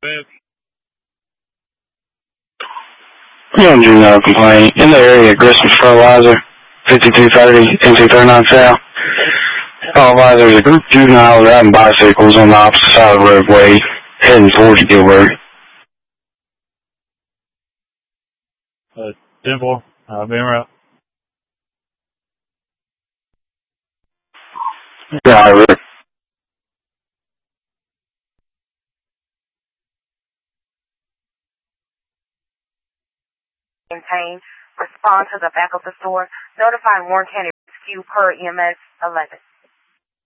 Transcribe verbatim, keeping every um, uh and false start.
We don't do no complaint. In the area, Grissom Fertilizer, fifty-two thirty, N two thirty-nine South. Oh, advise there's a group of juveniles riding bicycles on the opposite side of the roadway, heading towards Gilbert. Uh, ten four, uh, being route. Driver. Maintain, respond to the back of the store, notify Warren County Rescue per E M S eleven.